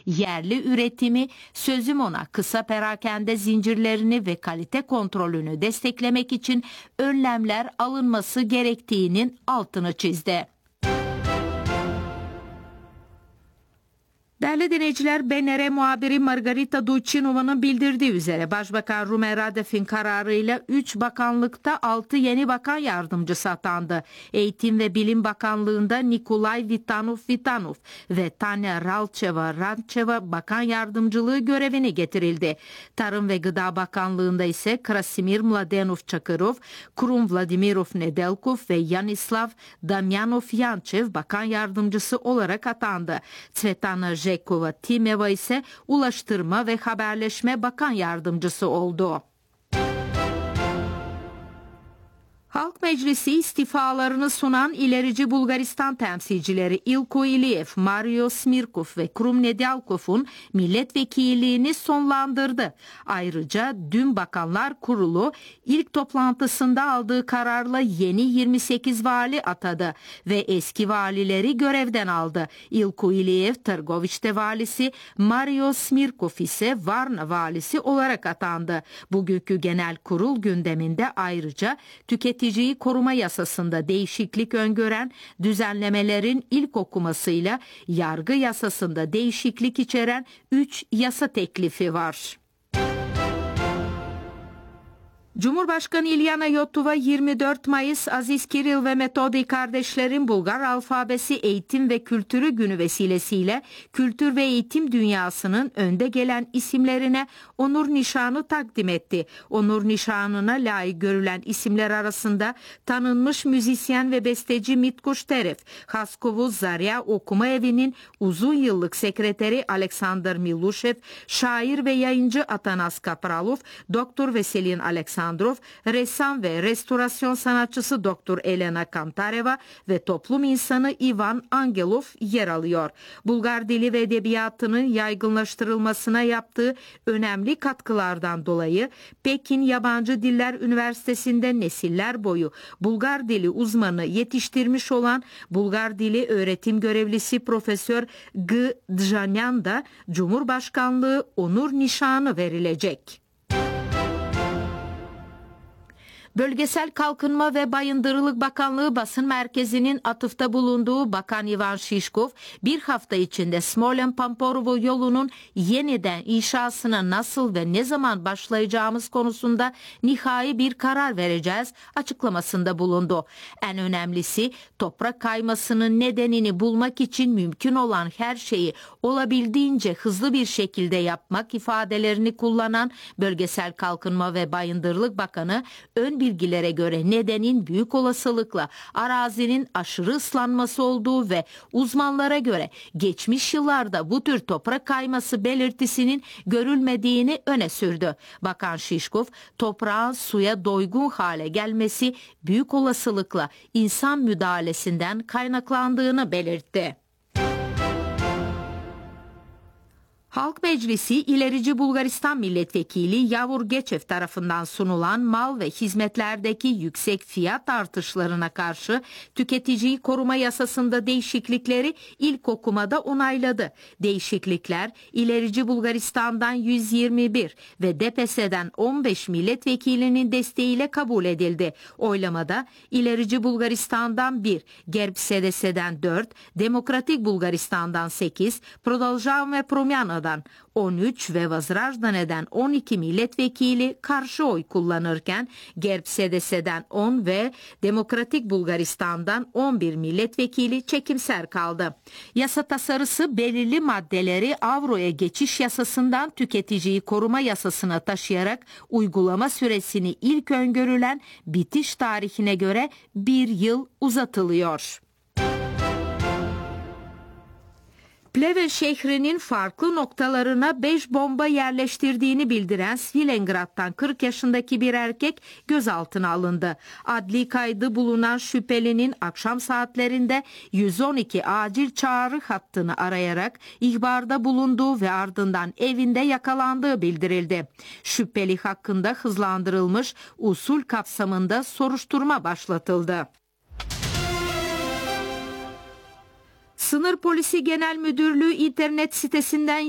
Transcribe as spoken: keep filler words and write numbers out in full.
yerli üretimi, sözüm ona kısa perakende zincirlerini ve kalite kontrolünü desteklemek için önlemler alınması gerektiğinin altını çizdi. Değerli dinleyiciler, B N R muhabiri Margarita Duyčinova'nın bildirdiği üzere Başbakan Rumen Radev'in kararıyla üç bakanlıkta altı yeni bakan yardımcısı atandı. Eğitim ve Bilim Bakanlığı'nda Nikolay Vitanov-Vitanov ve Tanya Ralcheva-Rancheva bakan yardımcılığı görevine getirildi. Tarım ve Gıda Bakanlığı'nda ise Krasimir Mladenov-Çakırov, Krum Vladimirov-Nedelkov ve Yanislav Damyanov-Yanchev bakan yardımcısı olarak atandı. Tsvetana Jekova Timeva ise Ulaştırma ve Haberleşme Bakan Yardımcısı oldu. Halk Meclisi istifalarını sunan ilerici Bulgaristan temsilcileri İlko İliyev, Mario Smirkov ve Krum Nedelkov'un milletvekilliğini sonlandırdı. Ayrıca dün Bakanlar Kurulu ilk toplantısında aldığı kararla yeni yirmi sekiz vali atadı ve eski valileri görevden aldı. İlko İliyev Târgoviște valisi, Mario Smirkov ise Varna valisi olarak atandı. Bugünkü genel kurul gündeminde ayrıca tüketici Tüketiciyi koruma yasasında değişiklik öngören düzenlemelerin ilk okumasıyla yargı yasasında değişiklik içeren üç yasa teklifi var. Cumhurbaşkanı İlyana Yotova yirmi dört Mayıs Aziz Kiril ve Metodi kardeşlerin Bulgar alfabesi eğitim ve kültürü günü vesilesiyle kültür ve eğitim dünyasının önde gelen isimlerine onur nişanı takdim etti. Onur nişanına layık görülen isimler arasında tanınmış müzisyen ve besteci Mitkuş Terev, Haskovo Zarya Okuma Evi'nin uzun yıllık sekreteri Alexander Milushev, şair ve yayıncı Atanas Kapralov, Doktor Veselin Alexander ressam ve restorasyon sanatçısı Doktor Elena Kantareva ve toplum insanı Ivan Angelov yer alıyor. Bulgar dili ve edebiyatının yaygınlaştırılmasına yaptığı önemli katkılardan dolayı Pekin Yabancı Diller Üniversitesi'nde nesiller boyu Bulgar dili uzmanı yetiştirmiş olan Bulgar dili öğretim görevlisi Profesör G. Djanyan da Cumhurbaşkanlığı onur nişanı verilecek. Bölgesel Kalkınma ve Bayındırlık Bakanlığı Basın Merkezi'nin atıfta bulunduğu Bakan Ivan Shishkov, bir hafta içinde Smolen-Pamporovo yolunun yeniden inşasına nasıl ve ne zaman başlayacağımız konusunda nihai bir karar vereceğiz açıklamasında bulundu. En önemlisi toprak kaymasının nedenini bulmak için mümkün olan her şeyi olabildiğince hızlı bir şekilde yapmak ifadelerini kullanan Bölgesel Kalkınma ve Bayındırlık Bakanı, ön bilgilere göre nedenin büyük olasılıkla arazinin aşırı ıslanması olduğu ve uzmanlara göre geçmiş yıllarda bu tür toprak kayması belirtisinin görülmediğini öne sürdü. Bakan Shishkov, toprağın suya doygun hale gelmesi büyük olasılıkla insan müdahalesinden kaynaklandığını belirtti. Halk Meclisi, ilerici Bulgaristan Milletvekili Yavur Geçev tarafından sunulan mal ve hizmetlerdeki yüksek fiyat artışlarına karşı tüketiciyi koruma yasasında değişiklikleri ilk okumada onayladı. Değişiklikler ilerici Bulgaristan'dan yüz yirmi bir ve D P S'den on beş milletvekilinin desteğiyle kabul edildi. Oylamada ilerici Bulgaristan'dan bir, Gerb S D S'den dört, Demokratik Bulgaristan'dan sekiz, Prodoljav ve Promyana'dan on üç ve Vazrajdane'den on iki milletvekili karşı oy kullanırken Gerb S D S'den on ve Demokratik Bulgaristan'dan on bir milletvekili çekimser kaldı. Yasa tasarısı belirli maddeleri avroya geçiş yasasından tüketiciyi koruma yasasına taşıyarak uygulama süresini ilk öngörülen bitiş tarihine göre bir yıl uzatılıyor. Pleven şehrinin farklı noktalarına beş bomba yerleştirdiğini bildiren Svilengrad'dan kırk yaşındaki bir erkek gözaltına alındı. Adli kaydı bulunan şüphelinin akşam saatlerinde yüz on iki acil çağrı hattını arayarak ihbarda bulunduğu ve ardından evinde yakalandığı bildirildi. Şüpheli hakkında hızlandırılmış usul kapsamında soruşturma başlatıldı. Sınır Polisi Genel Müdürlüğü internet sitesinden